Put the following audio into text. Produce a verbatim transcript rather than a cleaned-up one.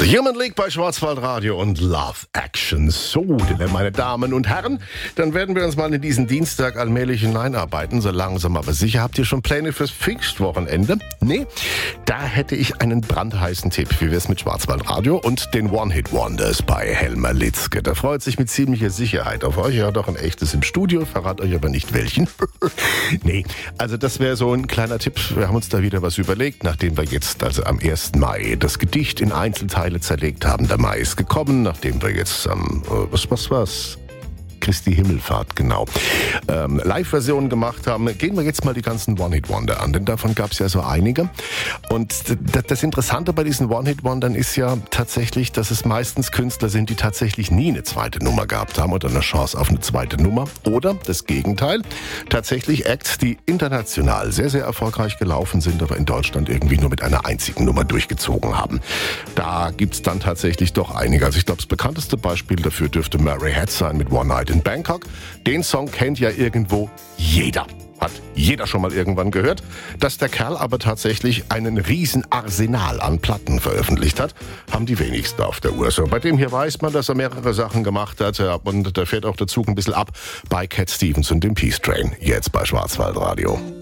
The Human League bei Schwarzwaldradio und Love Action. So, meine Damen und Herren, dann werden wir uns mal in diesen Dienstag allmählich hineinarbeiten, so langsam aber sicher. Habt ihr schon Pläne fürs Pfingstwochenende? Nee? Da hätte ich einen brandheißen Tipp. Wie wär's mit Schwarzwaldradio und den One-Hit-Wonders bei Helmer Litzke? Der freut sich mit ziemlicher Sicherheit auf euch. Er hat auch ein echtes im Studio, verrat euch aber nicht welchen. Nee, also das wäre so ein kleiner Tipp. Wir haben uns da wieder was überlegt, nachdem wir jetzt, also am ersten Mai, das Gedicht in Einzelteile zerlegt haben. Der Mai ist gekommen, nachdem wir jetzt am, ähm, was, was, was? Christi Himmelfahrt, genau, ähm, Live-Versionen gemacht haben. Gehen wir jetzt mal die ganzen One-Hit-Wonder an, denn davon gab es ja so einige. Und das Interessante bei diesen One-Hit-Wondern ist ja tatsächlich, dass es meistens Künstler sind, die tatsächlich nie eine zweite Nummer gehabt haben oder eine Chance auf eine zweite Nummer. Oder das Gegenteil, tatsächlich Acts, die international sehr, sehr erfolgreich gelaufen sind, aber in Deutschland irgendwie nur mit einer einzigen Nummer durchgezogen haben. Da gibt's dann tatsächlich doch einige. Also ich glaube, das bekannteste Beispiel dafür dürfte Murray Head sein mit One Night in Bangkok. Den Song kennt ja irgendwo jeder. Hat jeder schon mal irgendwann gehört. Dass der Kerl aber tatsächlich einen riesen Arsenal an Platten veröffentlicht hat, haben die wenigsten auf der Uhr. So, bei dem hier weiß man, dass er mehrere Sachen gemacht hat. Ja, und da fährt auch der Zug ein bisschen ab bei Cat Stevens und dem Peace Train. Jetzt bei Schwarzwaldradio.